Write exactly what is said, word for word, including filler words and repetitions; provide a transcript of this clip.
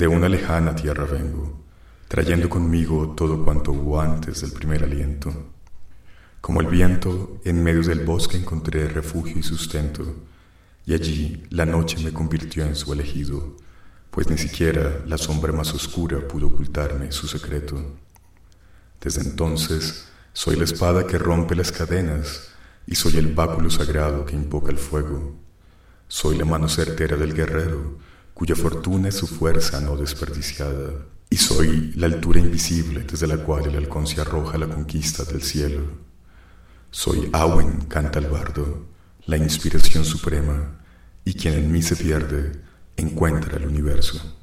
De una lejana tierra vengo, trayendo conmigo todo cuanto hubo antes del primer aliento. Como el viento, en medio del bosque encontré refugio y sustento, y allí la noche me convirtió en su elegido, pues ni siquiera la sombra más oscura pudo ocultarme su secreto. Desde entonces soy la espada que rompe las cadenas, y soy el báculo sagrado que invoca el fuego. Soy la mano certera del guerrero, cuya fortuna es su fuerza no desperdiciada. Y soy la altura invisible desde la cual el halcón se arroja a la conquista del cielo. Soy Awen, canta el bardo, la inspiración suprema, y quien en mí se pierde, encuentra el universo.